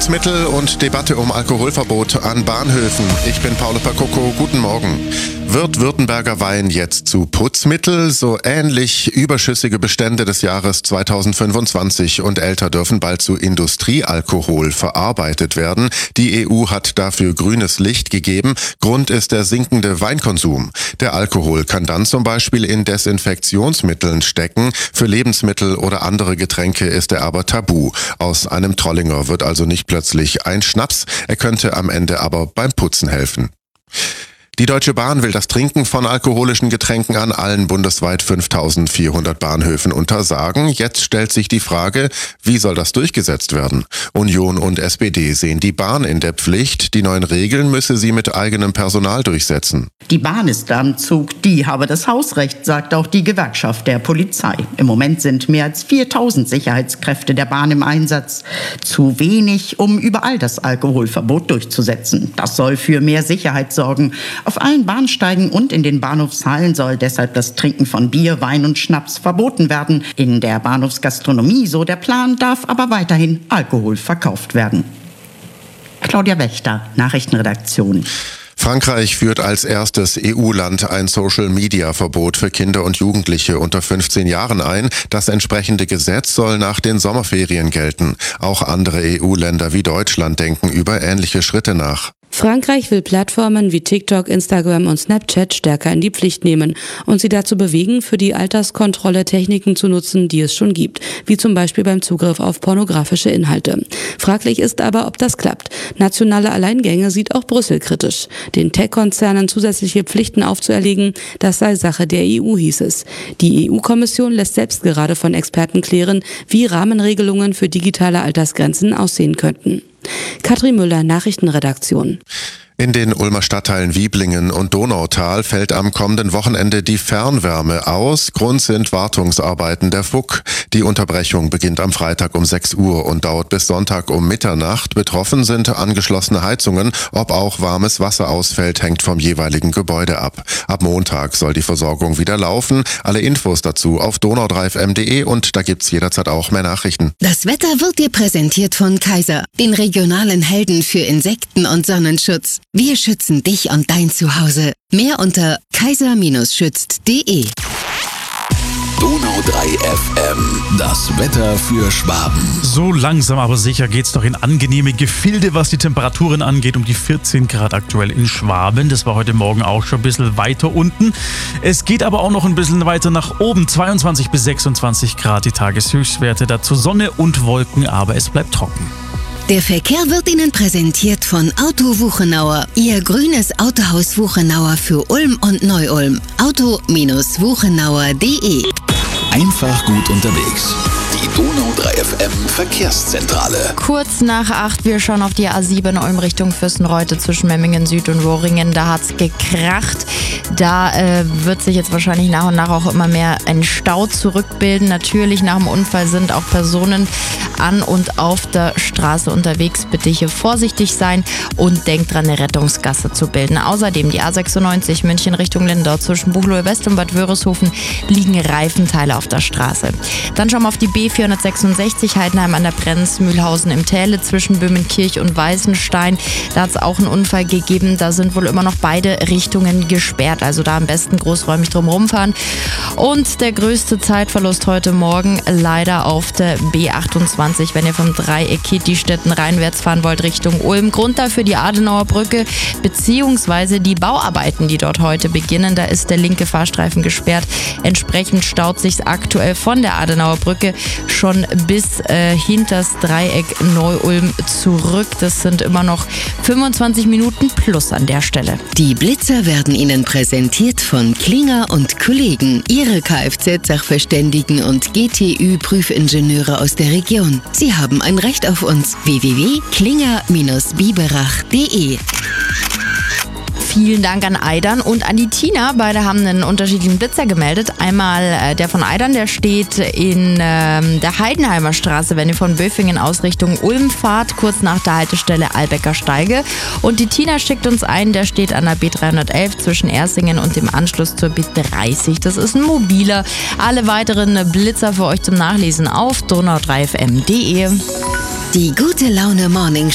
Putzmittel und Debatte um Alkoholverbot an Bahnhöfen. Ich bin Paolo Pacocco, guten Morgen. Wird Württemberger Wein jetzt zu Putzmittel? So ähnlich überschüssige Bestände des Jahres 2025 und älter dürfen bald zu Industriealkohol verarbeitet werden. Die EU hat dafür grünes Licht gegeben. Grund ist der sinkende Weinkonsum. Der Alkohol kann dann zum Beispiel in Desinfektionsmitteln stecken. Für Lebensmittel oder andere Getränke ist er aber tabu. Aus einem Trollinger wird also nicht plötzlich ein Schnaps. Er könnte am Ende aber beim Putzen helfen. Die Deutsche Bahn will das Trinken von alkoholischen Getränken an allen bundesweit 5.400 Bahnhöfen untersagen. Jetzt stellt sich die Frage, wie soll das durchgesetzt werden? Union und SPD sehen die Bahn in der Pflicht. Die neuen Regeln müsse sie mit eigenem Personal durchsetzen. Die Bahn ist am Zug, die habe das Hausrecht, sagt auch die Gewerkschaft der Polizei. Im Moment sind mehr als 4.000 Sicherheitskräfte der Bahn im Einsatz. Zu wenig, um überall das Alkoholverbot durchzusetzen. Das soll für mehr Sicherheit sorgen. Auf allen Bahnsteigen und in den Bahnhofshallen soll deshalb das Trinken von Bier, Wein und Schnaps verboten werden. In der Bahnhofsgastronomie, so der Plan, darf aber weiterhin Alkohol verkauft werden. Claudia Wächter, Nachrichtenredaktion. Frankreich führt als erstes EU-Land ein Social-Media-Verbot für Kinder und Jugendliche unter 15 Jahren ein. Das entsprechende Gesetz soll nach den Sommerferien gelten. Auch andere EU-Länder wie Deutschland denken über ähnliche Schritte nach. Frankreich will Plattformen wie TikTok, Instagram und Snapchat stärker in die Pflicht nehmen und sie dazu bewegen, für die Alterskontrolle Techniken zu nutzen, die es schon gibt, wie zum Beispiel beim Zugriff auf pornografische Inhalte. Fraglich ist aber, ob das klappt. Nationale Alleingänge sieht auch Brüssel kritisch. Den Tech-Konzernen zusätzliche Pflichten aufzuerlegen, das sei Sache der EU, hieß es. Die EU-Kommission lässt selbst gerade von Experten klären, wie Rahmenregelungen für digitale Altersgrenzen aussehen könnten. Katrin Müller, Nachrichtenredaktion. In den Ulmer Stadtteilen Wieblingen und Donautal fällt am kommenden Wochenende die Fernwärme aus. Grund sind Wartungsarbeiten der FUK. Die Unterbrechung beginnt am Freitag um 6 Uhr und dauert bis Sonntag um Mitternacht. Betroffen sind angeschlossene Heizungen. Ob auch warmes Wasser ausfällt, hängt vom jeweiligen Gebäude ab. Ab Montag soll die Versorgung wieder laufen. Alle Infos dazu auf donau3fm.de und da gibt's jederzeit auch mehr Nachrichten. Das Wetter wird dir präsentiert von Kaiser, den regionalen Helden für Insekten- und Sonnenschutz. Wir schützen dich und dein Zuhause. Mehr unter kaiser-schützt.de. Donau 3 FM, das Wetter für Schwaben. So langsam aber sicher geht's doch in angenehme Gefilde, was die Temperaturen angeht, um die 14 Grad aktuell in Schwaben. Das war heute Morgen auch schon ein bisschen weiter unten. Es geht aber auch noch ein bisschen weiter nach oben, 22 bis 26 Grad die Tageshöchstwerte, dazu Sonne und Wolken, aber es bleibt trocken. Der Verkehr wird Ihnen präsentiert von Auto Wuchenauer, Ihr grünes Autohaus Wuchenauer für Ulm und Neu-Ulm. Auto-Wuchenauer.de. Einfach gut unterwegs. Die Donau 3 FM Verkehrszentrale. Kurz nach 8, wir schauen auf die A7 Ulm Richtung Fürstenreute zwischen Memmingen Süd und Worringen. Da hat's gekracht. Da wird sich jetzt wahrscheinlich nach und nach auch immer mehr ein Stau zurückbilden. Natürlich nach dem Unfall sind auch Personen an und auf der Straße unterwegs. Bitte hier vorsichtig sein und denkt dran, eine Rettungsgasse zu bilden. Außerdem die A96 München Richtung Lindau zwischen Buchloe West und Bad Wörishofen liegen Reifenteile auf der Straße. Dann schauen wir auf die B466 Heidenheim an der Brenz, Mühlhausen im Täle zwischen Böhmenkirch und Weißenstein. Da hat es auch einen Unfall gegeben. Da sind wohl immer noch beide Richtungen gesperrt. Also da am besten großräumig drum rumfahren. Und der größte Zeitverlust heute Morgen leider auf der B28, wenn ihr vom Dreieck Kitti-Städten reinwärts fahren wollt Richtung Ulm. Grund dafür die Adenauer Brücke beziehungsweise die Bauarbeiten, die dort heute beginnen. Da ist der linke Fahrstreifen gesperrt. Entsprechend staut sich aktuell von der Adenauer Brücke schon bis hinters Dreieck Neu-Ulm zurück. Das sind immer noch 25 Minuten plus an der Stelle. Die Blitzer werden Ihnen präsentiert von Klinger und Kollegen, Ihre Kfz-Sachverständigen und GTÜ-Prüfingenieure aus der Region. Sie haben ein Recht auf uns. www.klinger-biberach.de. Vielen Dank an Eidern und an die Tina. Beide haben einen unterschiedlichen Blitzer gemeldet. Einmal der von Eidern, der steht in der Heidenheimer Straße, wenn ihr von Böfingen aus Richtung Ulm fahrt, kurz nach der Haltestelle Albecker Steige. Und die Tina schickt uns einen, der steht an der B311 zwischen Ersingen und dem Anschluss zur B30. Das ist ein mobiler. Alle weiteren Blitzer für euch zum Nachlesen auf donau3fm.de. Die gute Laune Morning